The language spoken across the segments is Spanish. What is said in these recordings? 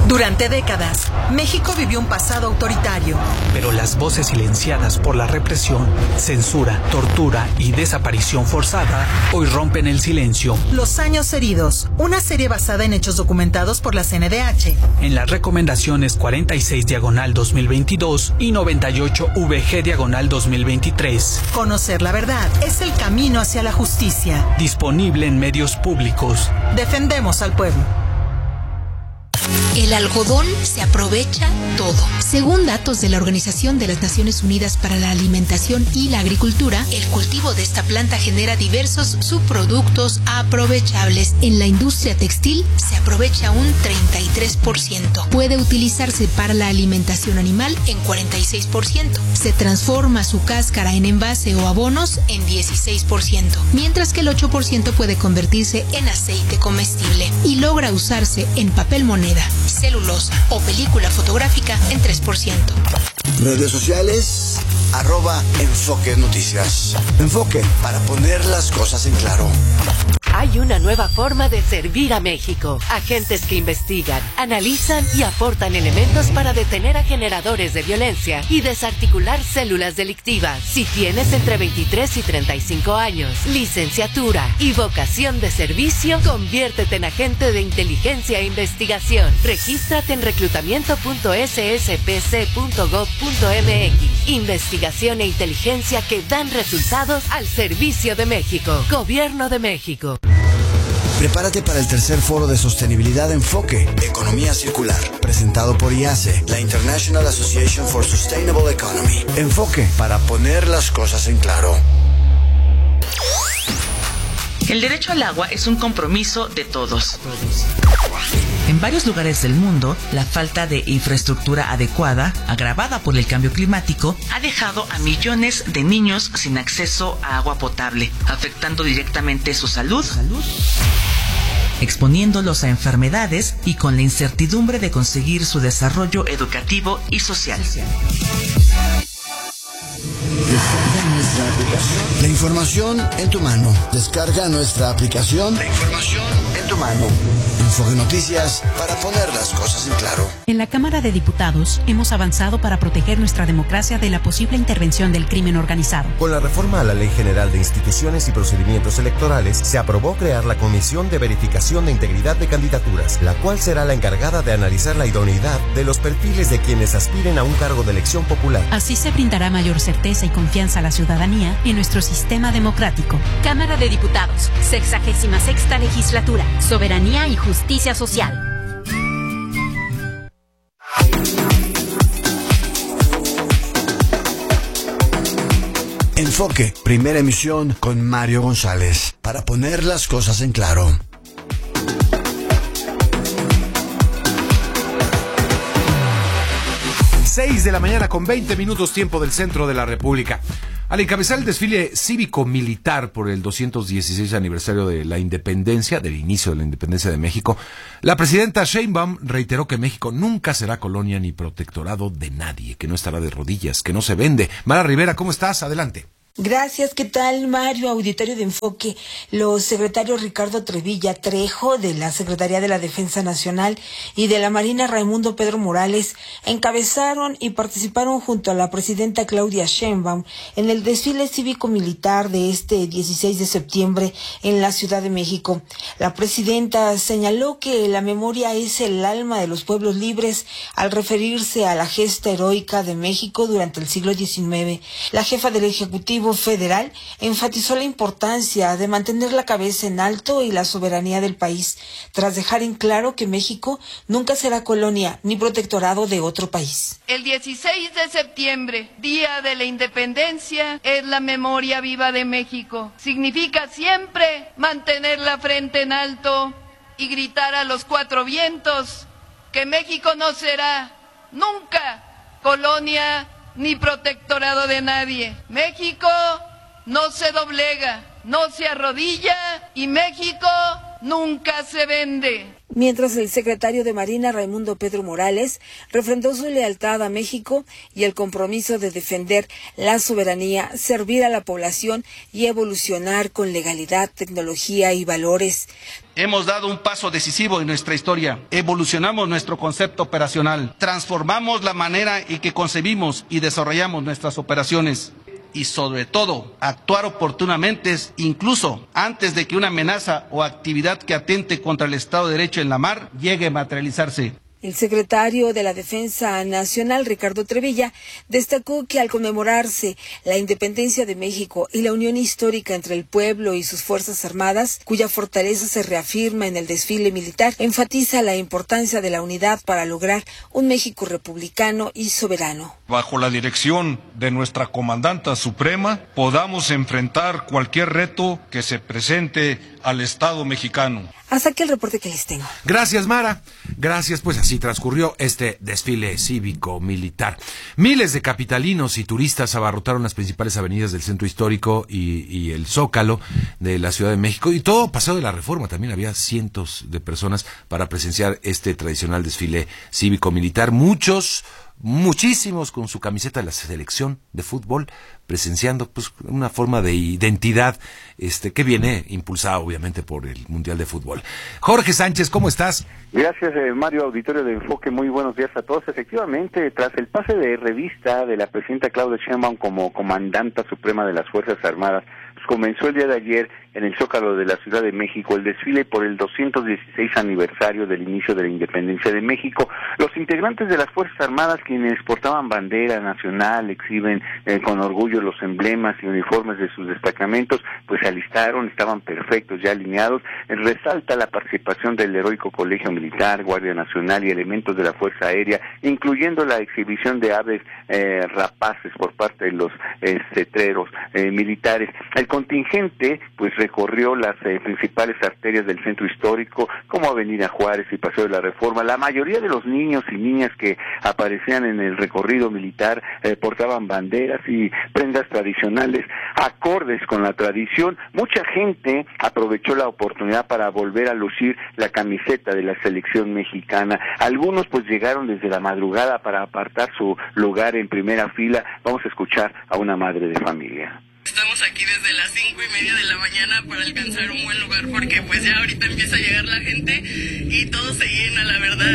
Durante décadas, México vivió un pasado autoritario. Pero las voces silenciadas por la represión, censura, tortura y desaparición forzada hoy rompen el silencio. Los años heridos, una serie basada en hechos documentados por la CNDH. En las recomendaciones 46/2022 y 98/VG/2023. Conocer la verdad es el camino hacia la justicia. Disponible en medios públicos. Defendemos al pueblo. El algodón se aprovecha todo. Según datos de la Organización de las Naciones Unidas para la Alimentación y la Agricultura, el cultivo de esta planta genera diversos subproductos aprovechables. En la industria textil se aprovecha un 33%. Puede utilizarse para la alimentación animal en 46%. Se transforma su cáscara en envase o abonos en 16%, mientras que el 8% puede convertirse en aceite comestible y logra usarse en papel moneda, celulosa o película fotográfica en 3%. Redes sociales, @Enfoque Noticias. Enfoque, para poner las cosas en claro. Hay una nueva forma de servir a México. Agentes que investigan, analizan y aportan elementos para detener a generadores de violencia y desarticular células delictivas. Si tienes entre 23 y 35 años, licenciatura y vocación de servicio, conviértete en agente de inteligencia e investigación. Regístrate en reclutamiento.sspc.gov.mx. Investigación e inteligencia que dan resultados al servicio de México. Gobierno de México. Prepárate para el tercer foro de sostenibilidad Enfoque, Economía Circular, presentado por IASE, la International Association for Sustainable Economy. Enfoque, para poner las cosas en claro. El derecho al agua es un compromiso de todos. En varios lugares del mundo, la falta de infraestructura adecuada, agravada por el cambio climático, ha dejado a millones de niños sin acceso a agua potable, afectando directamente su salud, exponiéndolos a enfermedades y con la incertidumbre de conseguir su desarrollo educativo y social. La información en tu mano. Descarga nuestra aplicación. La información en tu mano. Enfoque Noticias, para poner las cosas en claro. En la Cámara de Diputados hemos avanzado para proteger nuestra democracia de la posible intervención del crimen organizado. Con la reforma a la Ley General de Instituciones y Procedimientos Electorales, se aprobó crear la Comisión de Verificación de Integridad de Candidaturas, la cual será la encargada de analizar la idoneidad de los perfiles de quienes aspiren a un cargo de elección popular. Así se brindará mayor certeza y confianza a la ciudadanía en nuestro sistema democrático. Cámara de Diputados, 66ª Legislatura, Soberanía y Justicia Social. Enfoque, primera emisión con Mario González, para poner las cosas en claro. Seis de la mañana con 20 minutos tiempo del centro de la República. Al encabezar el desfile cívico-militar por el 216 aniversario de la independencia, del inicio de la independencia de México, la presidenta Sheinbaum reiteró que México nunca será colonia ni protectorado de nadie, que no estará de rodillas, que no se vende. Mara Rivera, ¿cómo estás? Adelante. Gracias, ¿qué tal, Mario? Auditorio de Enfoque. Los secretarios Ricardo Trevilla Trejo, de la Secretaría de la Defensa Nacional, y de la Marina Raimundo Pedro Morales, encabezaron y participaron junto a la presidenta Claudia Sheinbaum en el desfile cívico-militar de este 16 de septiembre en la Ciudad de México. La presidenta señaló que la memoria es el alma de los pueblos libres al referirse a la gesta heroica de México durante el siglo XIX. La jefa del Ejecutivo Federal enfatizó la importancia de mantener la cabeza en alto y la soberanía del país, tras dejar en claro que México nunca será colonia ni protectorado de otro país. El 16 de septiembre, Día de la Independencia, es la memoria viva de México. Significa siempre mantener la frente en alto y gritar a los cuatro vientos que México no será nunca colonia ni protectorado de nadie. México no se doblega, no se arrodilla y México nunca se vende. Mientras el secretario de Marina, Raimundo Pedro Morales, refrendó su lealtad a México y el compromiso de defender la soberanía, servir a la población y evolucionar con legalidad, tecnología y valores. Hemos dado un paso decisivo en nuestra historia. Evolucionamos nuestro concepto operacional. Transformamos la manera en que concebimos y desarrollamos nuestras operaciones. Y sobre todo, actuar oportunamente, incluso antes de que una amenaza o actividad que atente contra el Estado de Derecho en la mar llegue a materializarse. El secretario de la Defensa Nacional, Ricardo Trevilla, destacó que al conmemorarse la independencia de México y la unión histórica entre el pueblo y sus Fuerzas Armadas, cuya fortaleza se reafirma en el desfile militar, enfatiza la importancia de la unidad para lograr un México republicano y soberano. Bajo la dirección de nuestra comandanta suprema, podamos enfrentar cualquier reto que se presente al Estado mexicano. Hasta aquí el reporte que les tengo. Gracias, Mara. Gracias, pues así transcurrió este desfile cívico-militar. Miles de capitalinos y turistas abarrotaron las principales avenidas del centro histórico y el Zócalo de la Ciudad de México. Y todo Paseo de la Reforma, también había cientos de personas para presenciar este tradicional desfile cívico-militar. Muchísimos con su camiseta de la selección de fútbol, presenciando pues una forma de identidad que viene impulsada obviamente por el Mundial de Fútbol. Jorge Sánchez, ¿cómo estás? Gracias, Mario, auditorio de Enfoque, muy buenos días a todos. Efectivamente, tras el pase de revista de la presidenta Claudia Sheinbaum como comandanta suprema de las Fuerzas Armadas, comenzó el día de ayer en el Zócalo de la Ciudad de México el desfile por el 216 aniversario del inicio de la independencia de México. Los integrantes de las Fuerzas Armadas, quienes portaban bandera nacional, exhiben con orgullo los emblemas y uniformes de sus destacamentos, pues se alistaron, estaban perfectos, ya alineados. Resalta la participación del heroico Colegio Militar, Guardia Nacional y elementos de la Fuerza Aérea, incluyendo la exhibición de aves rapaces por parte de los cetreros militares. El contingente pues recorrió las principales arterias del centro histórico, como Avenida Juárez y Paseo de la Reforma. La mayoría de los niños y niñas que aparecían en el recorrido militar portaban banderas y prendas tradicionales acordes con la tradición. Mucha gente aprovechó la oportunidad para volver a lucir la camiseta de la selección mexicana. Algunos pues llegaron desde la madrugada para apartar su lugar en primera fila. Vamos a escuchar a una madre de familia. Estamos aquí desde las 5:30 de la mañana para alcanzar un buen lugar, porque pues ya ahorita empieza a llegar la gente y todo se llena, la verdad.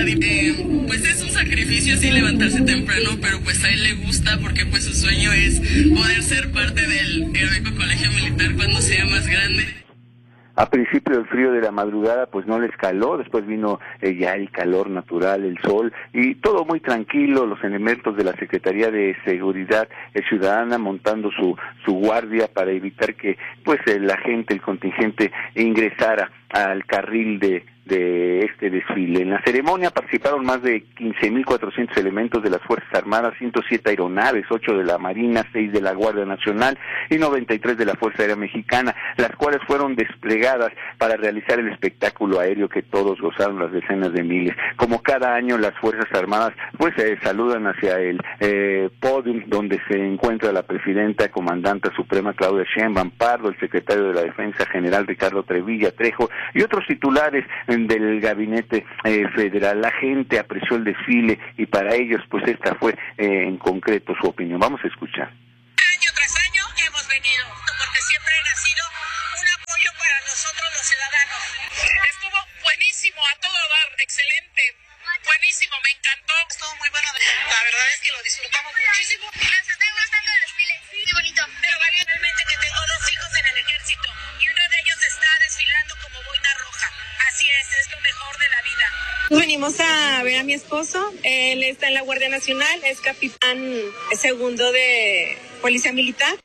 Y pues es un sacrificio sí levantarse temprano, pero pues a él le gusta porque pues su sueño es poder ser parte del heroico Colegio Militar cuando sea más grande. A principio del frío de la madrugada pues no les caló, después vino ya el calor natural, el sol y todo muy tranquilo, los elementos de la Secretaría de Seguridad Ciudadana montando su guardia para evitar que pues la gente, el contingente ingresara al carril de este desfile. En la ceremonia participaron más de 15,400 elementos de las Fuerzas Armadas, 107 aeronaves, 8 de la Marina, 6 de la Guardia Nacional y 93 de la Fuerza Aérea Mexicana, las cuales fueron desplegadas para realizar el espectáculo aéreo que todos gozaron, las decenas de miles. Como cada año las Fuerzas Armadas pues saludan hacia el podium donde se encuentra la presidenta comandante suprema Claudia Sheinbaum Pardo, el secretario de la Defensa General Ricardo Trevilla Trejo y otros titulares del gabinete federal. La gente apreció el desfile y para ellos pues esta fue en concreto su opinión. Vamos a escuchar. Año tras año hemos venido porque siempre ha sido un apoyo para nosotros los ciudadanos. Estuvo buenísimo, a todo dar, excelente, buenísimo, me encantó, estuvo muy bueno. La verdad es que lo disfrutamos muchísimo. ¿Les está gustando el desfile? Sí, qué bonito. Pero vale realmente que tengo 2 hijos en el ejército y uno de ellos está desfilando como boina roja. Así es lo mejor de la vida. Venimos a ver a mi esposo, él está en la Guardia Nacional, es capitán segundo de Policía Militar.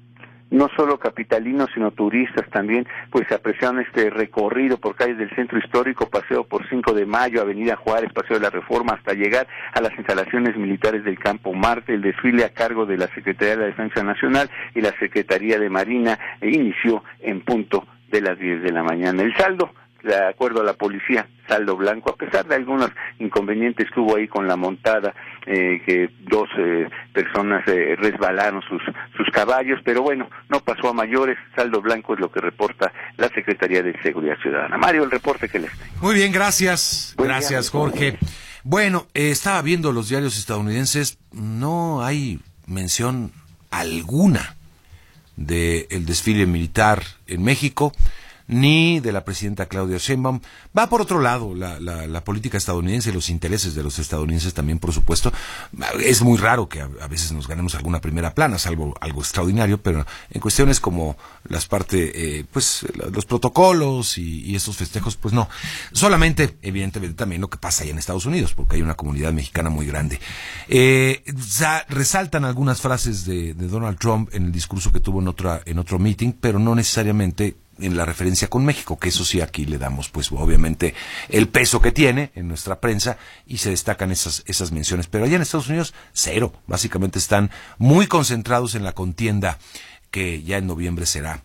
No solo capitalinos, sino turistas también, pues apreciaron este recorrido por calles del centro histórico, paseo por 5 de Mayo, Avenida Juárez, Paseo de la Reforma, hasta llegar a las instalaciones militares del Campo Marte. El desfile a cargo de la Secretaría de la Defensa Nacional y la Secretaría de Marina inició en punto de las 10 de la mañana. El saldo, de acuerdo a la policía, saldo blanco, a pesar de algunos inconvenientes que hubo ahí con la montada, que dos personas resbalaron sus caballos, pero bueno, no pasó a mayores, saldo blanco es lo que reporta la Secretaría de Seguridad Ciudadana. Mario, el reporte que les tengo. Muy bien, gracias. Gracias, Jorge. Bueno, estaba viendo los diarios estadounidenses, no hay mención alguna del desfile militar en México, ni de la presidenta Claudia Sheinbaum. Va por otro lado la política estadounidense, los intereses de los estadounidenses también, por supuesto. Es muy raro que a veces nos ganemos alguna primera plana, salvo algo extraordinario, pero en cuestiones como las los protocolos y esos festejos, pues no. Solamente, evidentemente, también lo que pasa allá en Estados Unidos, porque hay una comunidad mexicana muy grande. Resaltan algunas frases de Donald Trump en el discurso que tuvo en otro meeting, pero no necesariamente en la referencia con México, que eso sí aquí le damos pues obviamente el peso que tiene en nuestra prensa y se destacan esas menciones, pero allá en Estados Unidos cero, básicamente están muy concentrados en la contienda que ya en noviembre será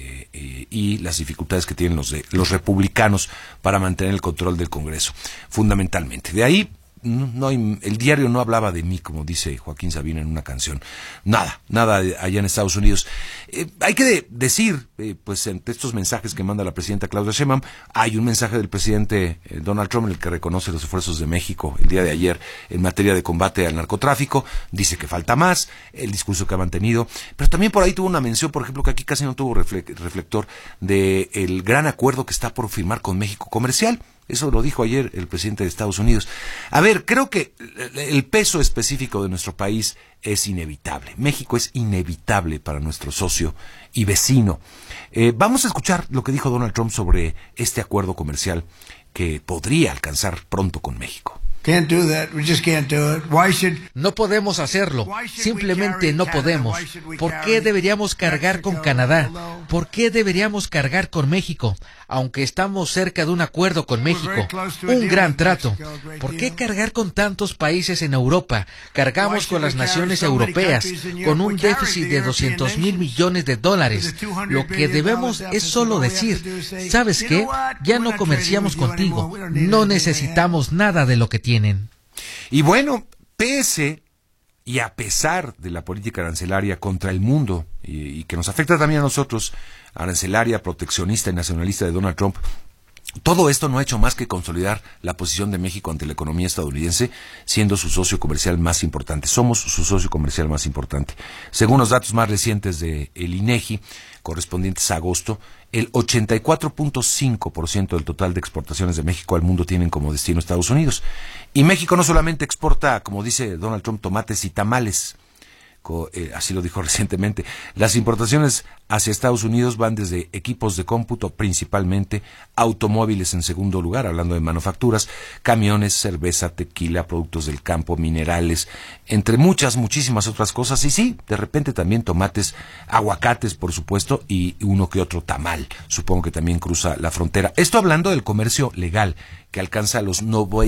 y las dificultades que tienen los republicanos para mantener el control del Congreso, fundamentalmente. De ahí el diario no hablaba de mí, como dice Joaquín Sabina en una canción. Nada allá en Estados Unidos. Hay que decir, pues entre estos mensajes que manda la presidenta Claudia Sheinbaum, hay un mensaje del presidente Donald Trump en el que reconoce los esfuerzos de México el día de ayer en materia de combate al narcotráfico, dice que falta más, el discurso que ha mantenido, pero también por ahí tuvo una mención, por ejemplo, que aquí casi no tuvo reflector, de el gran acuerdo que está por firmar con México comercial. Eso lo dijo ayer el presidente de Estados Unidos. A ver, creo que el peso específico de nuestro país es inevitable. México es inevitable para nuestro socio y vecino. Vamos a escuchar lo que dijo Donald Trump sobre este acuerdo comercial que podría alcanzar pronto con México. No podemos hacerlo, simplemente no podemos. ¿Por qué deberíamos cargar con Canadá? ¿Por qué deberíamos cargar con México? Aunque estamos cerca de un acuerdo con México, un gran trato. ¿Por qué cargar con tantos países en Europa? Cargamos con las naciones europeas, con un déficit de $200,000 millones. Lo que debemos es solo decir, ¿sabes qué? Ya no comerciamos contigo, no necesitamos nada de lo que tienen. Y bueno, pese y a pesar de la política arancelaria contra el mundo y que nos afecta también a nosotros, arancelaria, proteccionista y nacionalista de Donald Trump, todo esto no ha hecho más que consolidar la posición de México ante la economía estadounidense, siendo su socio comercial más importante. Somos su socio comercial más importante. Según los datos más recientes de el INEGI, correspondientes a agosto, el 84.5% del total de exportaciones de México al mundo tienen como destino Estados Unidos. Y México no solamente exporta, como dice Donald Trump, tomates y tamales, así lo dijo recientemente. Las importaciones hacia Estados Unidos van desde equipos de cómputo, principalmente automóviles en segundo lugar, hablando de manufacturas, camiones, cerveza, tequila, productos del campo, minerales, entre muchísimas otras cosas. Y sí, de repente también tomates, aguacates, por supuesto, y uno que otro tamal. Supongo que también cruza la frontera. Esto hablando del comercio legal, que alcanza los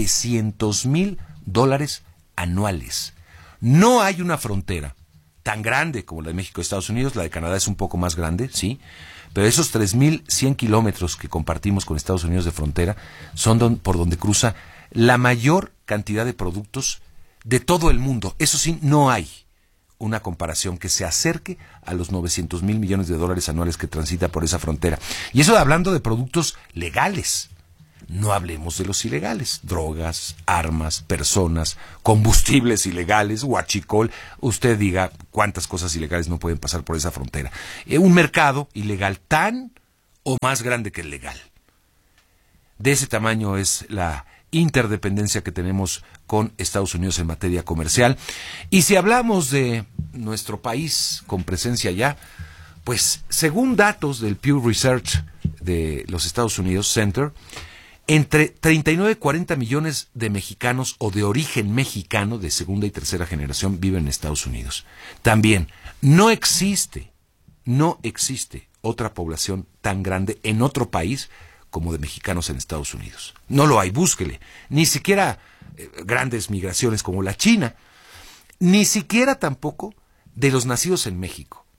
$900,000 anuales. No hay una frontera tan grande como la de México y Estados Unidos. La de Canadá es un poco más grande, sí, pero esos 3,100 kilómetros que compartimos con Estados Unidos de frontera son por donde cruza la mayor cantidad de productos de todo el mundo. Eso sí, no hay una comparación que se acerque a los $900,000 millones anuales que transita por esa frontera. Y eso hablando de productos legales. No hablemos de los ilegales, drogas, armas, personas, combustibles ilegales, huachicol. Usted diga cuántas cosas ilegales no pueden pasar por esa frontera. Un mercado ilegal tan o más grande que el legal. De ese tamaño es la interdependencia que tenemos con Estados Unidos en materia comercial. Y si hablamos de nuestro país con presencia allá, pues según datos del Pew Research de los Estados Unidos Center, entre 39 y 40 millones de mexicanos o de origen mexicano de segunda y tercera generación viven en Estados Unidos. También no existe otra población tan grande en otro país como de mexicanos en Estados Unidos. No lo hay, búsquele. Ni siquiera grandes migraciones como la China, ni siquiera tampoco de los nacidos en México.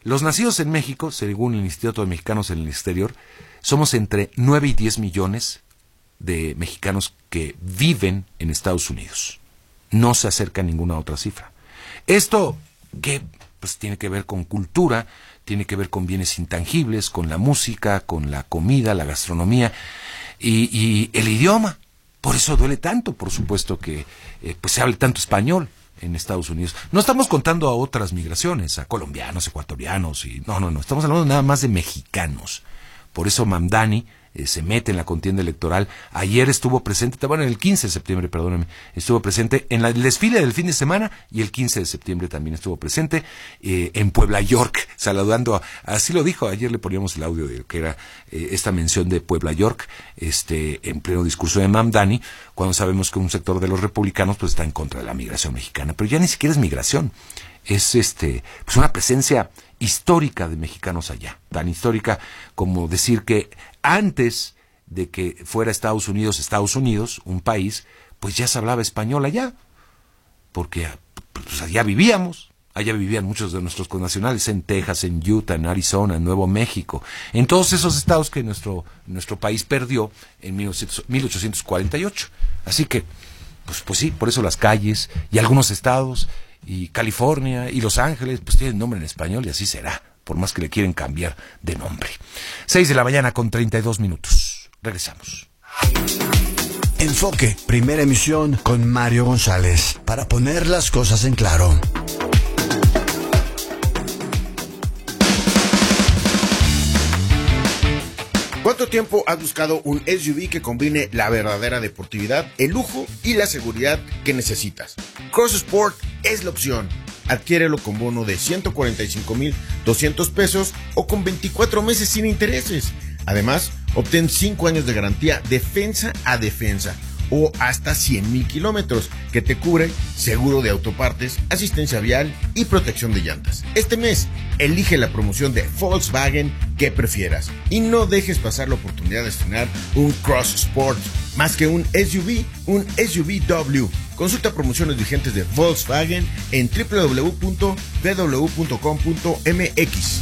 Los nacidos en México, según el Instituto de Mexicanos en el Exterior, somos entre 9 y 10 millones de mexicanos que viven en Estados Unidos. No se acerca a ninguna otra cifra. Esto que pues tiene que ver con cultura, tiene que ver con bienes intangibles, con la música, con la comida, la gastronomía y el idioma. Por eso duele tanto, por supuesto, que pues se hable tanto español en Estados Unidos. No estamos contando a otras migraciones, a colombianos, ecuatorianos, y no, estamos hablando nada más de mexicanos. Por eso Mamdani se mete en la contienda electoral. Ayer estuvo presente, bueno, el 15 de septiembre, perdónenme, estuvo presente en el desfile del fin de semana, y el 15 de septiembre también estuvo presente en Puebla, York, saludando, así lo dijo, ayer le poníamos el audio de que era esta mención de Puebla, York, en pleno discurso de Mamdani, cuando sabemos que un sector de los republicanos pues está en contra de la migración mexicana, pero ya ni siquiera es migración, es pues una presencia histórica de mexicanos allá, tan histórica como decir que antes de que fuera Estados Unidos, un país, pues ya se hablaba español allá, porque pues allá vivían muchos de nuestros connacionales, en Texas, en Utah, en Arizona, en Nuevo México, en todos esos estados que nuestro país perdió en 1848. Así que, pues sí, por eso las calles y algunos estados, y California y Los Ángeles, pues tienen nombre en español y así será, por más que le quieren cambiar de nombre. 6 de la mañana con 32 minutos. Regresamos. Enfoque, primera emisión con Mario González, para poner las cosas en claro. ¿Cuánto tiempo has buscado un SUV que combine la verdadera deportividad, el lujo y la seguridad que necesitas? Cross Sport es la opción. Adquiérelo con bono de 145,200 pesos o con 24 meses sin intereses. Además, obtén 5 años de garantía defensa a defensa o hasta 100,000 kilómetros que te cubre seguro de autopartes, asistencia vial y protección de llantas. Este mes, elige la promoción de Volkswagen que prefieras y no dejes pasar la oportunidad de estrenar un Cross Sport. Más que un SUV Consulta promociones vigentes de Volkswagen en www.vw.com.mx.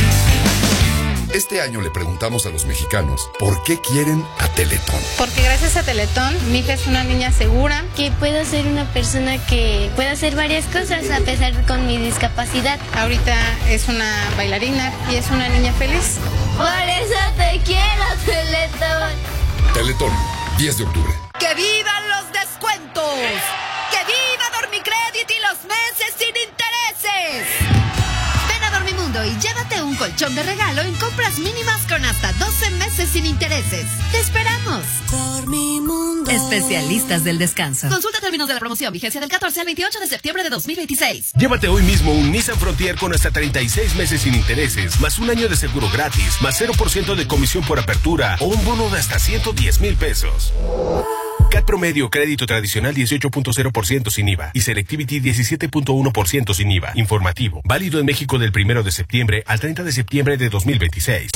Este año le preguntamos a los mexicanos por qué quieren a Teletón. Porque gracias a Teletón, mi hija es una niña segura. Que puedo ser una persona que pueda hacer varias cosas a pesar con mi discapacidad. Ahorita es una bailarina y es una niña feliz. Por eso te quiero, Teletón. Teletón, 10 de octubre. ¡Que vivan los descuentos! ¡Que viva Dormicrédito y los meses sin intereses! Ven a Dormimundo y llévate un colchón de regalo en compras mínimas con hasta 12 meses sin intereses. ¡Te esperamos! Dormimundo. Especialistas del descanso. Consulta términos de la promoción. Vigencia del 14 al 28 de septiembre de 2026. Llévate hoy mismo un Nissan Frontier con hasta 36 meses sin intereses, más un año de seguro gratis, más 0% de comisión por apertura o un bono de hasta 110,000 pesos. CAT promedio, crédito tradicional 18.0% sin IVA y Selectivity 17.1% sin IVA. Informativo, válido en México del 1 de septiembre al 30 de septiembre de 2026.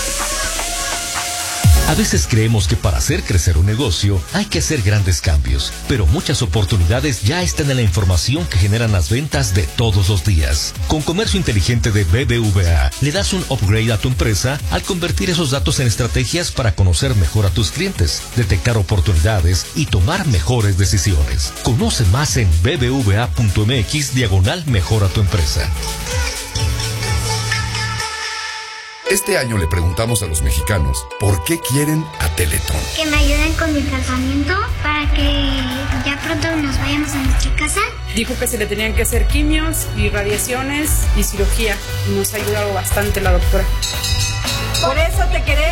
A veces creemos que para hacer crecer un negocio hay que hacer grandes cambios, pero muchas oportunidades ya están en la información que generan las ventas de todos los días. Con Comercio Inteligente de BBVA, le das un upgrade a tu empresa al convertir esos datos en estrategias para conocer mejor a tus clientes, detectar oportunidades y tomar mejores decisiones. Conoce más en bbva.mx/mejora tu empresa. Este año le preguntamos a los mexicanos por qué quieren a Teletón. Que me ayuden con mi tratamiento para que ya pronto nos vayamos a nuestra casa. Dijo que se le tenían que hacer quimios y radiaciones y cirugía. Nos ha ayudado bastante la doctora. Por eso te queremos.